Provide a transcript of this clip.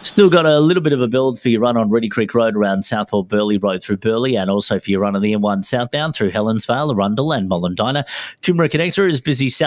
Still got a little bit of a build for your run on Reedy Creek Road around Southport Burleigh Road through Burleigh, and also for your run on the M1 southbound through Helensvale, Arundel and Mollendina. Coomera Connector is busy south